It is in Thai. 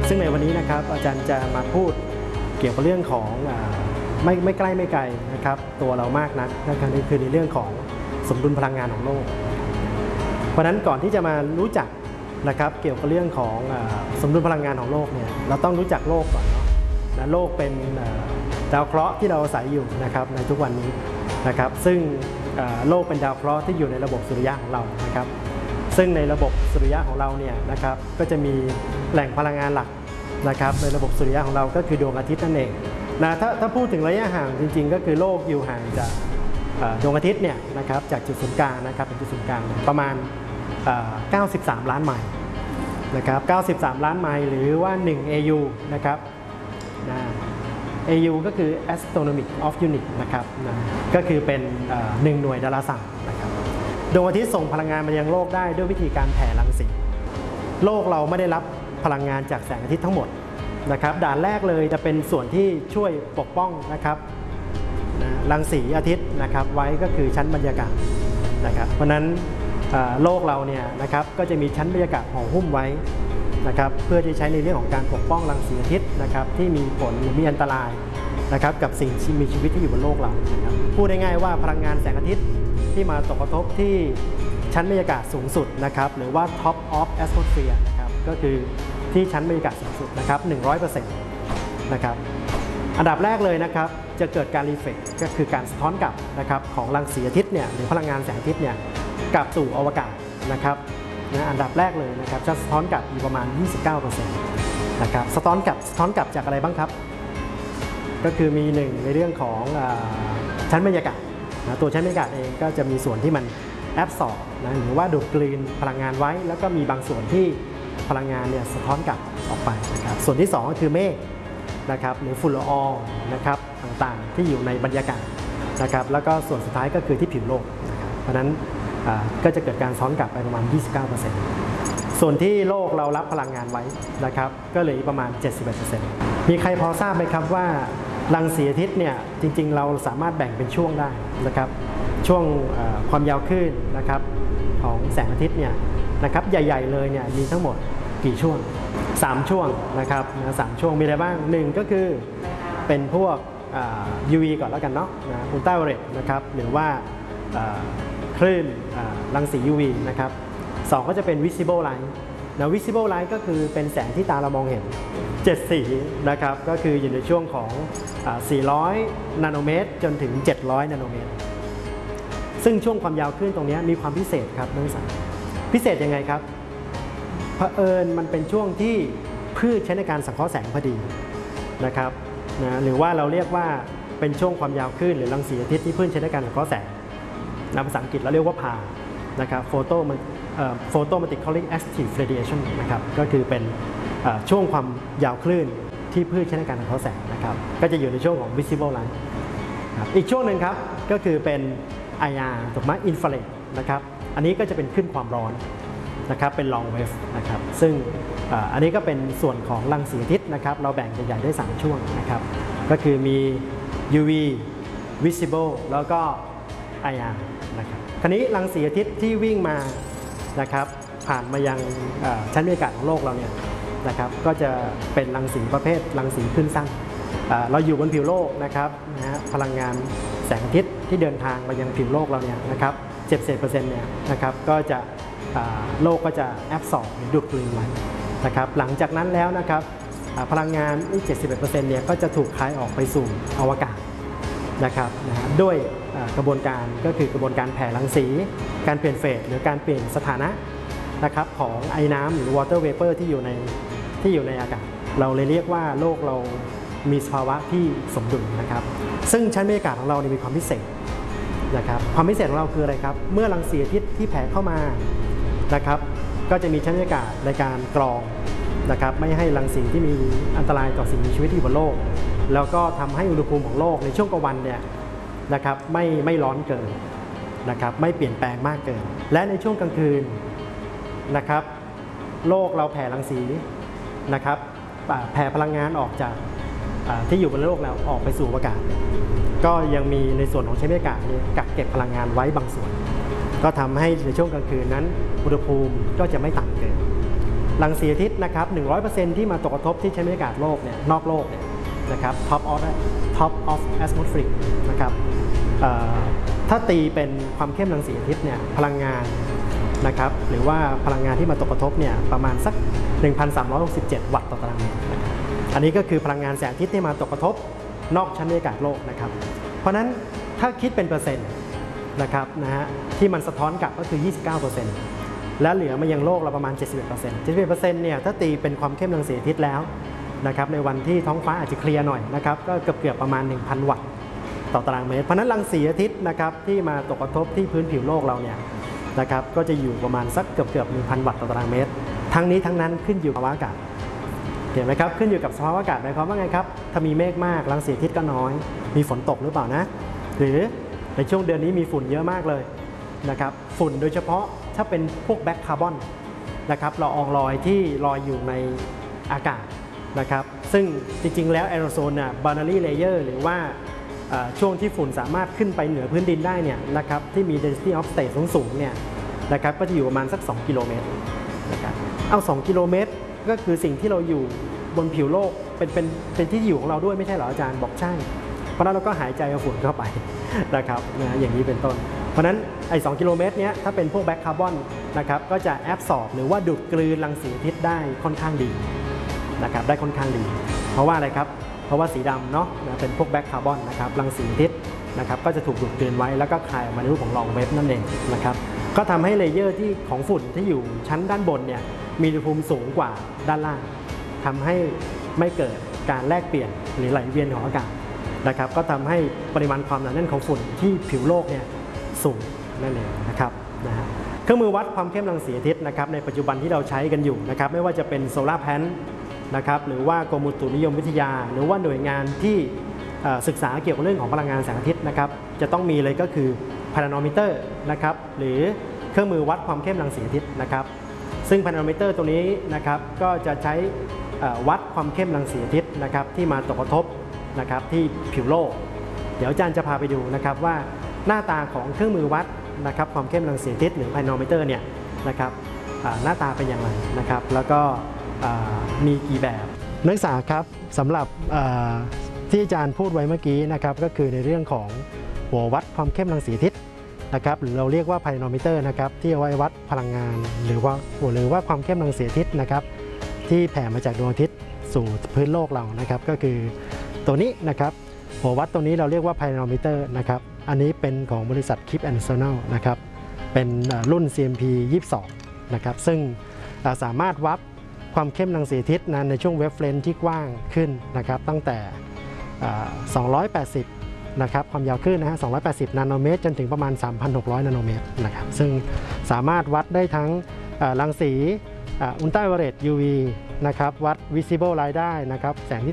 ซึ่งในวันนี้นะครับอาจารย์จะมาพูดเกี่ยวกับเรื่องของไม่ใกล้ไม่ไกลนะครับตัวเรามากนักนะครับนี่คือในเรื่องของสมดุลพลังงานของโลกเพราะฉะนั้นก่อนที่จะมารู้จักนะครับเกี่ยวกับเรื่องของสมดุลพลังงานของโลกเนี่ยเราต้องรู้จักโลกก่อนเนาะโลกเป็นดาวเคราะห์ที่เราอาศัยอยู่นะครับในทุกวันนี้นะครับซึ่งโลกเป็นดาวเคราะห์ที่อยู่ในระบบสุริยะของเรานะครับซึ่งในระบบสุริยะของเราเนี่ยนะครับก็จะมีแหล่งพลังงานหลักนะครับในระบบสุริยะของเราก็คือดวงอาทิตย์นั่นเองนะถ้าพูดถึงระยะห่างจริงๆก็คือโลกอยู่ห่างจากดวงอาทิตย์เนี่ยนะครับจากจุดศูนย์กลางนะครับเป็นจุดศูนย์กลางประมาณ93 ล้านไมล์นะครับ93 ล้านไมล์หรือว่า1 AU นะครับAU ก็คือ Astronomic of Unit นะครับก็คือเป็น1 หน่วยดาราศาสตร์นะครับดวงอาทิตย์ส่งพลังงานมายังโลกได้ด้วยวิธีการแผ่รังสีโลกเราไม่ได้รับพลังงานจากแสงอาทิตย์ทั้งหมดนะครับด่านแรกเลยจะเป็นส่วนที่ช่วยปกป้องนะครับรังสีอาทิตย์นะครับไว้ก็คือชั้นบรรยากาศนะครับเพราะนั้นโลกเราเนี่ยนะครับก็จะมีชั้นบรรยากาศห่อหุ้มไว้นะครับเพื่อที่ใช้ในเรื่องของการปกป้องรังสีอาทิตย์นะครับที่มีผลหรือมีอันตรายนะครับกับสิ่งมีชีวิตที่อยู่บนโลกเรานะครับพูดง่ายๆว่าพลังงานแสงอาทิตย์ที่มาตกกระทบที่ชั้นบรรยากาศสูงสุดนะครับหรือว่า top of atmosphere นะครับก็คือที่ชั้นบรรยากาศสูงสุดนะครับ 100% นะครับอันดับแรกเลยนะครับจะเกิดการรีเฟล็กก็คือการสะท้อนกลับนะครับของรังสีอาทิตย์เนี่ยหรือพลังงานแสงอาทิตย์เนี่ยกลับสู่อวกาศนะครับอันดับแรกเลยนะครับจะสะท้อนกลับอยู่ประมาณ 29% นะครับสะท้อนกลับจากอะไรบ้างครับก็คือมีหนึ่งในเรื่องของชั้นบรรยากาศตัวชั้นบรรยากาศเองก็จะมีส่วนที่มันแอบสอบหรือว่าดูดกลืนพลังงานไว้แล้วก็มีบางส่วนที่พลังงานเนี่ยสะท้อนกลับออกไปนะครับส่วนที่2ก็คือเมฆนะครับหรือฝุ่นละอองนะครับต่างๆที่อยู่ในบรรยากาศนะครับแล้วก็ส่วนสุดท้ายก็คือที่ผิวโลกนะครับเพราะฉะนั้นก็จะเกิดการซ้อนกลับไปประมาณ 29% ส่วนที่โลกเรารับพลังงานไว้นะครับก็เหลือประมาณ 71% มีใครพอทราบไหมครับว่ารังสีอาทิตย์เนี่ยจริงๆเราสามารถแบ่งเป็นช่วงได้นะครับช่วงความยาวคลื่นนะครับของแสงอาทิตย์เนี่ยนะครับใหญ่ๆเลยเนี่ยมีทั้งหมดกี่ช่วง3ช่วงนะครับ3ช่วงมีอะไรบ้าง1ก็คือเป็นพวกUV ก่อนแล้วกันเนาะอุลตราไวโอเลตนะครับหรือว่าคลื่นรังสี UV นะครับ2ก็จะเป็น visible light visible light ก็คือเป็นแสงที่ตาเรามองเห็น7สีนะครับก็คืออยู่ในช่วงของ400 นาโนเมตรจนถึง700 นาโนเมตรซึ่งช่วงความยาวคลื่นตรงนี้มีความพิเศษครับนักศึกษาพิเศษยังไงครับเผอิญมันเป็นช่วงที่พืชใช้ในการสังเคราะห์แสงพอดีนะครับหรือว่าเราเรียกว่าเป็นช่วงความยาวคลื่นหรือรังสีอาทิตย์ที่พืชใช้ในการสังเคราะห์แสงภาษาอังกฤษเราเรียกว่าพานะครับphotometric active radiation นะครับก็คือเป็นช่วงความยาวคลื่นที่พืชใช้ในการสังเคราะห์แสงนะครับก็จะอยู่ในช่วงของ visible light อีกช่วงหนึ่งครับก็คือเป็น IR ถูกไหม infrared นะครับอันนี้ก็จะเป็นคลื่นความร้อนนะครับเป็น long wave นะครับซึ่งอันนี้ก็เป็นส่วนของรังสีอาทิตย์นะครับเราแบ่งใหญ่ๆได้3ช่วงนะครับก็คือมี UV visible แล้วก็ IR นะครับคราวนี้รังสีอาทิตย์ที่วิ่งมานะครับผ่านมายังชั้นบรรยากาศของโลกเราเนี่ยนะครับก็จะเป็นรังสีประเภทรังสีคลื่นสั้นเราอยู่บนผิวโลกนะครับพลังงานแสงอาทิตย์ที่เดินทางมายังผิวโลกเราเนี่ยนะครับ70%เนี่ยนะครับก็จะโลกก็จะแอบสอบหรือดูดกลืนไว้นะครับหลังจากนั้นแล้วนะครับพลังงานที่ 71% เนี่ยก็จะถูกคายออกไปสู่อวกาศนะครับด้วยกระบวนการก็คือกระบวนการแผ่รังสีการเปลี่ยนเฟสหรือการเปลี่ยนสถานะนะครับของไอ้น้ำหรือ water vapor ที่อยู่ในอากาศเราเลยเรียกว่าโลกเรามีสภาวะที่สมดุลนะครับซึ่งชั้นบรรยากาศของเรามีความพิเศษนะครับความพิเศษของเราคืออะไรครับเมื่อรังสีอาทิตย์ที่แผ่เข้ามานะครับก็จะมีชั้นบรรยากาศในการกรองนะครับไม่ให้รังสีที่มีอันตรายต่อสิ่งมีชีวิตที่อยู่บนโลกแล้วก็ทำให้อุณหภูมิของโลกในช่วงกลางวันเนี่ยนะครับไม่ร้อนเกินนะครับไม่เปลี่ยนแปลงมากเกินและในช่วงกลางคืนนะครับโลกเราแผ่รังสีนะครับแผ่พลังงานออกจากที่อยู่บนโลกแล้วออกไปสู่อวกาศก็ยังมีในส่วนของชั้นบรรยากาศนี้กักเก็บพลังงานไว้บางส่วนก็ทำให้ในช่วงกลางคืนนั้นอุณหภูมิก็จะไม่ต่ำเกินรังสีอาทิตย์นะครับ 100% ที่มาตกกระทบที่ชั้นบรรยากาศโลกเนี่ยนอกโลกเนี่ยนะครับ top of atmosphere นะครับถ้าตีเป็นความเข้มรังสีอาทิตย์เนี่ยพลังงานนะครับหรือว่าพลังงานที่มาตกกระทบเนี่ยประมาณสัก 1,367 วัตต์ต่อตารางเมตรนะครับอันนี้ก็คือพลังงานแสงอาทิตย์ที่มาตกกระทบนอกชั้นบรรยากาศโลกนะครับเพราะนั้นถ้าคิดเป็นเปอร์เซ็นต์นะครับที่มันสะท้อนกลับก็คือ 29%และเหลือมายังโลกเราประมาณ 71% 71% เนี่ยถ้าตีเป็นความเข้มรังสีอาทิตย์แล้วนะครับในวันที่ท้องฟ้าอาจจะเคลียร์หน่อยนะครับก็เกือบประมาณ 1,000 วัตต์ต่อตารางเมตรเพราะนั้นรังสีอาทิตย์นะครับที่มาตกกระทบที่พื้นผิวโลกเราเนี่ยนะครับก็จะอยู่ประมาณสักเกือบ 1,000 วัตต์ต่อตารางเมตรทั้งนี้ทั้งนั้นขึ้นอยู่กับสภาวะอากาศเห็นไหมครับขึ้นอยู่กับสภาวะอากาศหมายความว่าไงครับถ้ามีเมฆมากรังสีอาทิตย์ก็น้อยมีฝนตกหรือเปล่านะหรือในช่วงเดือนนี้มีฝุ่นเยอะมากเลยนะครับฝุ่นโดยเฉพาะถ้าเป็นพวกแบล็คคาร์บอนนะครับละอองลอยที่ลอยอยู่ในอากาศนะครับซึ่งจริงๆแล้วแอโรโซลบานารีเลเยอร์หรือว่าช่วงที่ฝุ่นสามารถขึ้นไปเหนือพื้นดินได้เนี่ยนะครับที่มี density of state สูงเนี่ยนะครับก็จะอยู่ประมาณสัก2 กิโลเมตรนะครับเอา2 กิโลเมตรก็คือสิ่งที่เราอยู่บนผิวโลกเป็นที่อยู่ของเราด้วยไม่ใช่เหรออาจารย์บอกใช่เพราะนั้นเราก็หายใจเอาฝุ่นเข้าไปนะครับอย่างนี้เป็นต้นเพราะนั้นไอ้2 กิโลเมตรเนี้ยถ้าเป็นพวกแบล็คคาร์บอนนะครับก็จะแอบสอบหรือว่าดูดกลืนรังสีอาทิตย์ได้ค่อนข้างดีนะครับได้ค่อนข้างดีเพราะว่าอะไรครับเพราะว่าสีดำเนาะเป็นพวกแบล็คคาร์บอนนะครับรังสีอาทิตย์นะครับก็จะถูกดูดกลืนไว้แล้วก็คายออกมาในรูปของรองเวฟนั่นเองนะครับก็ทำให้เลเยอร์ที่ของฝุ่นที่อยู่ชั้นด้านบนเนี่ยมีอุณหภูมิสูงกว่าด้านล่างทำให้ไม่เกิดการแลกเปลี่ยนหรือไหลเวียนของอากาศนะครับก็ทำให้ปริมาณความหนาแน่นของฝุ่นที่ผิวโลกเนี่ยสูงนั่นเองนะครับเครื่องมือวัดความเข้มรังสีอาทิตย์นะครับในปัจจุบันที่เราใช้กันอยู่นะครับไม่ว่าจะเป็นโซลาร์แพนนะครับหรือว่ากรมอุตุนิยมวิทยาหรือว่าหน่วยงานที่ศึกษาเกี่ยวกับเรื่องของพลังงานแสงอาทิตย์นะครับจะต้องมีเลยก็คือพาราโนมิเตอร์นะครับหรือเครื่องมือวัดความเข้มรังสีอาทิตย์นะครับซึ่งพาราโนมิเตอร์ตัวนี้นะครับก็จะใช้วัดความเข้มรังสีอาทิตย์นะครับที่มาตกกระทบนะครับที่ผิวโลกเดี๋ยวอาจารย์จะพาไปดูนะครับว่าหน้าตาของเครื่องมือวัดนะครับความเข้มรังสีอาทิตย์หรือพาราโนมิเตอร์เนี่ยนะครับหน้าตาเป็นอย่างไรนะครับแล้วก็มีกี่แบบนักศึกษาครับสำหรับที่อาจารย์พูดไว้เมื่อกี้นะครับก็คือในเรื่องของหัววัดความเข้มรังสีอาทิตย์นะครับหรือเราเรียกว่าพาราโนมิเตอร์นะครับที่เอาไว้วัดพลังงานหรือว่าความเข้มรังสีอาทิตย์นะครับที่แผ่มาจากดวงอาทิตย์สู่พื้นโลกเรานะครับก็คือตัวนี้นะครับหัววัดตัวนี้เราเรียกว่าพาราโนมิเตอร์นะครับอันนี้เป็นของบริษัท Kip & Snell นะครับเป็นรุ่น CMP 22นะครับซึ่งสามารถวัดความเข้มรังสีอาทิตย์ในช่วงเวฟเลนส์ที่กว้างขึ้นนะครับตั้งแต่280นะครับความยาวคลื่นนะฮะ280 นาโนเมตรจนถึงประมาณ 3,600 นาโนเมตรนะครับซึ่งสามารถวัดได้ทั้งรังสีอุลตราไวโอเลต UV นะครับวัด visible light ได้นะครับแสงที่